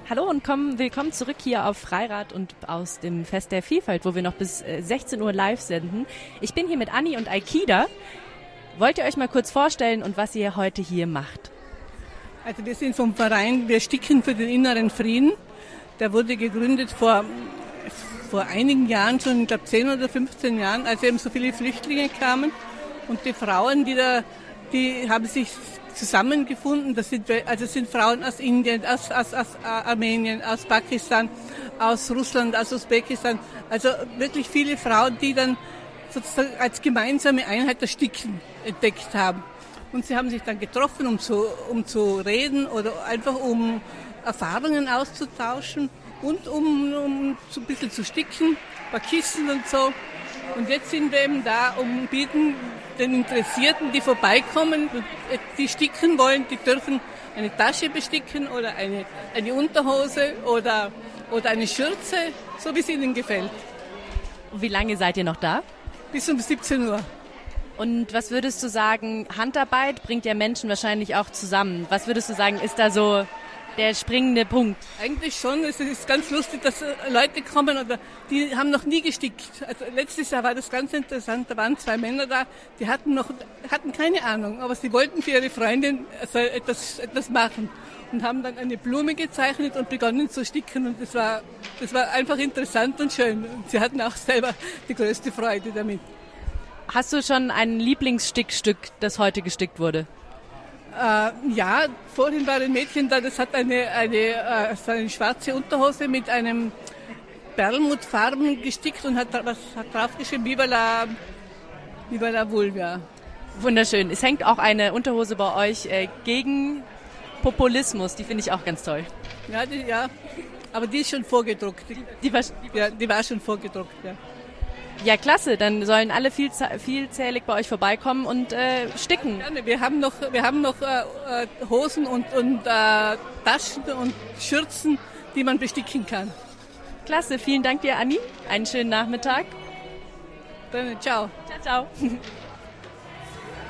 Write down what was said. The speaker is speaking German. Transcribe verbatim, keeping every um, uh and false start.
Hallo und komm, willkommen zurück hier auf Freirad und aus dem Fest der Vielfalt, wo wir noch bis sechzehn Uhr live senden. Ich bin hier mit Anni und Aikida. Wollt ihr euch mal kurz vorstellen und was ihr heute hier macht? Also wir sind vom Verein Wir sticken für den inneren Frieden. Der wurde gegründet vor, vor einigen Jahren, schon ich glaube zehn oder fünfzehn Jahren, als eben so viele Flüchtlinge kamen. Und die Frauen, die da, die haben sich zusammengefunden. Das sind, also das sind Frauen aus Indien, aus, aus, aus Armenien, aus Pakistan, aus Russland, aus Usbekistan. Also wirklich viele Frauen, die dann sozusagen als gemeinsame Einheit das Sticken entdeckt haben. Und sie haben sich dann getroffen, um zu, um zu reden oder einfach um Erfahrungen auszutauschen und um, um so ein bisschen zu sticken, ein paar Kissen und so. Und jetzt sind wir eben da, um bieten den Interessierten, die vorbeikommen, die sticken wollen, die dürfen eine Tasche besticken oder eine, eine Unterhose oder, oder eine Schürze, so wie es ihnen gefällt. Wie lange seid ihr noch da? Bis um siebzehn Uhr. Und was würdest du sagen, Handarbeit bringt ja Menschen wahrscheinlich auch zusammen. Was würdest du sagen, ist da so der springende Punkt? Eigentlich schon. Es ist ganz lustig, dass Leute kommen, oder die haben noch nie gestickt. Also letztes Jahr war das ganz interessant. Da waren zwei Männer da, die hatten noch hatten keine Ahnung, aber sie wollten für ihre Freundin also etwas, etwas machen und haben dann eine Blume gezeichnet und begonnen zu sticken. Und das war, das war einfach interessant und schön. Und sie hatten auch selber die größte Freude damit. Hast du schon ein Lieblingsstickstück, das heute gestickt wurde? Äh, ja, vorhin war ein Mädchen da, das hat eine, eine, äh, so eine schwarze Unterhose mit einem Perlmuttfarben gestickt und hat, was, hat draufgeschrieben, Viva la, Viva la Vulva. Wunderschön. Es hängt auch eine Unterhose bei euch äh, gegen Populismus, die finde ich auch ganz toll. Ja, die, ja, aber die ist schon vorgedruckt. Die, die, war, die, ja, die war schon vorgedruckt, ja. Ja, klasse. Dann sollen alle viel, vielzählig bei euch vorbeikommen und äh, sticken. Wir haben noch, wir haben noch äh, Hosen und, und äh, Taschen und Schürzen, die man besticken kann. Klasse. Vielen Dank dir, Anni. Einen schönen Nachmittag. Dann, ciao. Ciao, ciao.